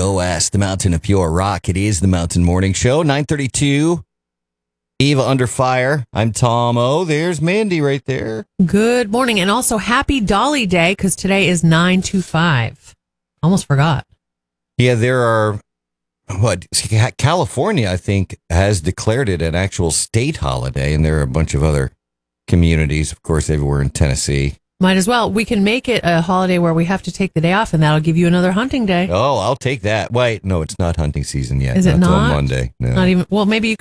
WGOS, the Mountain of Pure Rock. It is the Mountain Morning Show, 9:32. Eva under fire. I'm Tom O. There's Mandy right there. Good morning. And also happy Dolly Day, because today is 9/25. Almost forgot. Yeah, there are, California, I think, has declared it an actual state holiday, and there are a bunch of other communities, of course, everywhere in Tennessee. Might as well. We can make it a holiday where we have to take the day off, and that'll give you another hunting day. Oh, I'll take that. Wait, no, it's not hunting season yet. Is it not? not? Till Monday. No. Not even. Well, maybe you